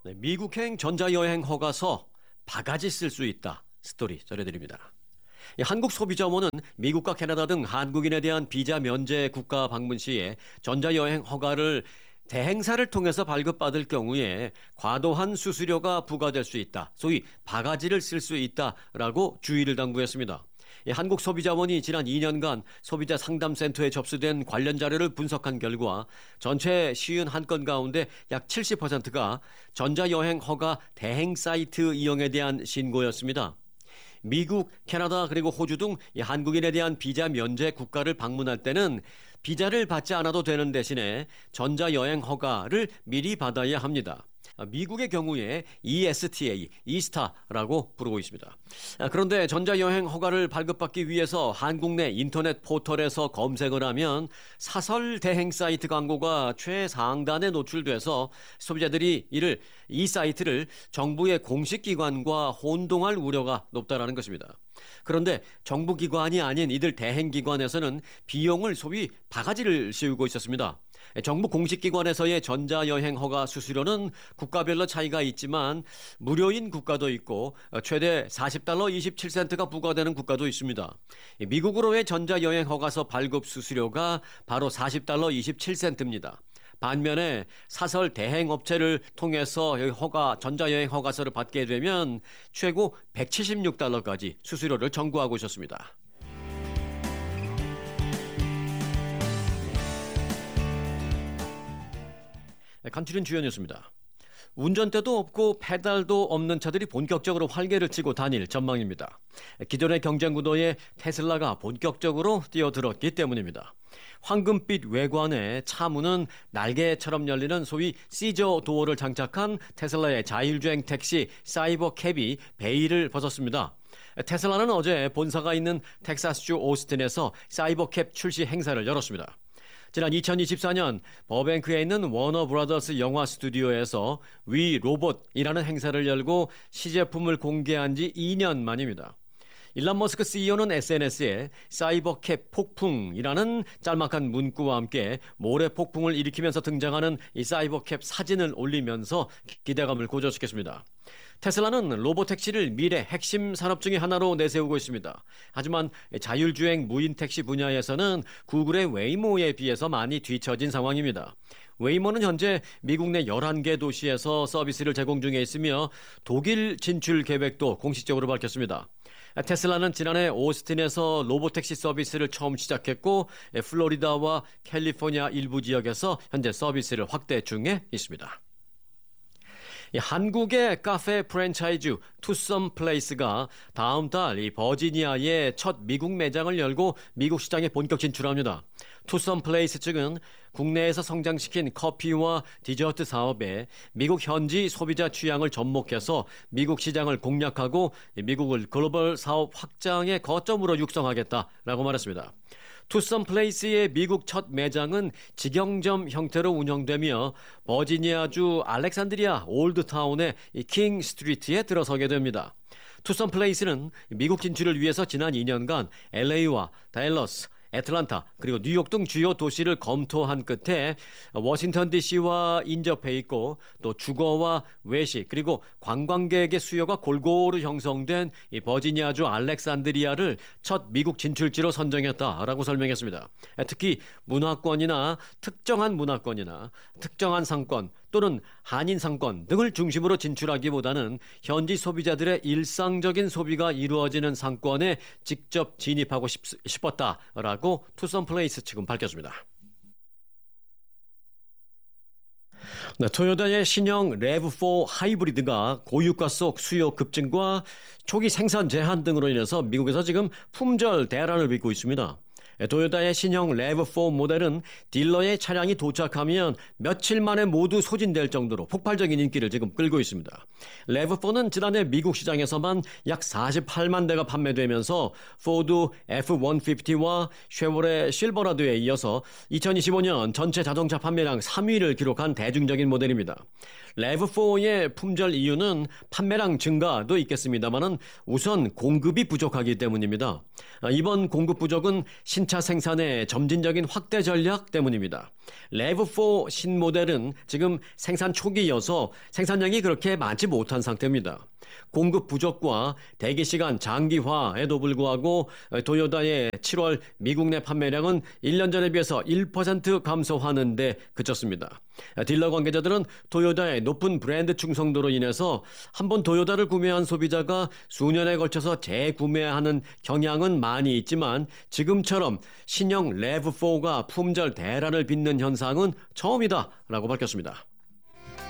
네, 미국행 전자여행 허가서 바가지 쓸 수 있다 스토리 전해드립니다. 한국 소비자원은 미국과 캐나다 등 한국인에 대한 비자 면제 국가 방문 시에 전자여행 허가를 대행사를 통해서 발급받을 경우에 과도한 수수료가 부과될 수 있다. 소위 바가지를 쓸 수 있다라고 주의를 당부했습니다. 한국 소비자원이 지난 2년간 소비자 상담센터에 접수된 관련 자료를 분석한 결과 전체 51건 가운데 약 70%가 전자여행 허가 대행 사이트 이용에 대한 신고였습니다. 미국, 캐나다 그리고 호주 등 한국인에 대한 비자 면제 국가를 방문할 때는 비자를 받지 않아도 되는 대신에 전자여행 허가를 미리 받아야 합니다. 미국의 경우에 ESTA, 이스타라고 부르고 있습니다. 그런데 전자여행 허가를 발급받기 위해서 한국 내 인터넷 포털에서 검색을 하면 사설 대행 사이트 광고가 최상단에 노출돼서 소비자들이 이 사이트를 정부의 공식 기관과 혼동할 우려가 높다라는 것입니다. 그런데 정부 기관이 아닌 이들 대행 기관에서는 비용을 소위 바가지를 씌우고 있었습니다. 정부 공식 기관에서의 전자여행 허가 수수료는 국가별로 차이가 있지만 무료인 국가도 있고 최대 $40 27센트가 부과되는 국가도 있습니다. 미국으로의 전자여행 허가서 발급 수수료가 바로 $40 27센트입니다. 반면에 사설 대행 업체를 통해서 전자여행 허가서를 받게 되면 최고 $176까지 수수료를 청구하고 있었습니다. 간추린 주요 뉴스입니다. 운전대도 없고 페달도 없는 차들이 본격적으로 활개를 치고 다닐 전망입니다. 기존의 경쟁 구도에 테슬라가 본격적으로 뛰어들었기 때문입니다. 황금빛 외관의 차 문은 날개처럼 열리는 소위 시저 도어를 장착한 테슬라의 자율주행 택시 사이버캡이 베일을 벗었습니다. 테슬라는 어제 본사가 있는 텍사스주 오스틴에서 사이버캡 출시 행사를 열었습니다. 지난 2024년 버뱅크에 있는 워너 브라더스 영화 스튜디오에서 위 로봇이라는 행사를 열고 시제품을 공개한 지 2년 만입니다. 일론 머스크 CEO는 SNS에 사이버캡 폭풍이라는 짤막한 문구와 함께 모래 폭풍을 일으키면서 등장하는 이 사이버캡 사진을 올리면서 기대감을 고조시켰습니다. 테슬라는 로보택시를 미래 핵심 산업 중의 하나로 내세우고 있습니다. 하지만 자율주행 무인택시 분야에서는 구글의 웨이모에 비해서 많이 뒤처진 상황입니다. 웨이모는 현재 미국 내 11개 도시에서 서비스를 제공 중에 있으며 독일 진출 계획도 공식적으로 밝혔습니다. 테슬라는 지난해 오스틴에서 로보택시 서비스를 처음 시작했고 플로리다와 캘리포니아 일부 지역에서 현재 서비스를 확대 중에 있습니다. 한국의 카페 프랜차이즈 투썸 플레이스가 다음 달 버지니아에 첫 미국 매장을 열고 미국 시장에 본격 진출합니다. 투썸 플레이스 측은 국내에서 성장시킨 커피와 디저트 사업에 미국 현지 소비자 취향을 접목해서 미국 시장을 공략하고 미국을 글로벌 사업 확장의 거점으로 육성하겠다라고 말했습니다. 투썸 플레이스의 미국 첫 매장은 직영점 형태로 운영되며 버지니아주 알렉산드리아 올드타운의 킹 스트리트에 들어서게 됩니다. 투썸 플레이스는 미국 진출을 위해서 지난 2년간 LA와 댈러스, 애틀란타 그리고 뉴욕 등 주요 도시를 검토한 끝에 워싱턴 DC와 인접해 있고 또 주거와 외식 그리고 관광객의 수요가 골고루 형성된 이 버지니아주 알렉산드리아를 첫 미국 진출지로 선정했다라고 설명했습니다. 특히 특정한 상권 또는 한인 상권 등을 중심으로 진출하기보다는 현지 소비자들의 일상적인 소비가 이루어지는 상권에 직접 진입하고 싶었다라고 투썸 플레이스 측은 밝혔습니다. 네, 토요타의 신형 RAV4 하이브리드가 고유가 속 수요 급증과 초기 생산 제한 등으로 인해서 미국에서 지금 품절 대란을 빚고 있습니다. 토요타의 신형 RAV4 모델은 딜러의 차량이 도착하면 며칠 만에 모두 소진될 정도로 폭발적인 인기를 지금 끌고 있습니다. RAV4는 지난해 미국 시장에서만 약 48만 대가 판매되면서 포드 F-150와 쉐보레 실버라도에 이어서 2025년 전체 자동차 판매량 3위를 기록한 대중적인 모델입니다. RAV4의 품절 이유는 판매량 증가도 있겠습니다만 우선 공급이 부족하기 때문입니다. 이번 공급 부족은 신차 생산의 점진적인 확대 전략 때문입니다. 레브4 신모델은 지금 생산 초기여서 생산량이 그렇게 많지 못한 상태입니다. 공급 부족과 대기 시간 장기화에도 불구하고 토요타의 7월 미국 내 판매량은 1년 전에 비해서 1% 감소하는 데 그쳤습니다. 딜러 관계자들은 토요타의 높은 브랜드 충성도로 인해서 한번 토요타를 구매한 소비자가 수년에 걸쳐서 재구매하는 경향은 많이 있지만 지금처럼 신형 레브4가 품절 대란을 빚는 현상은 처음이다라고 밝혔습니다.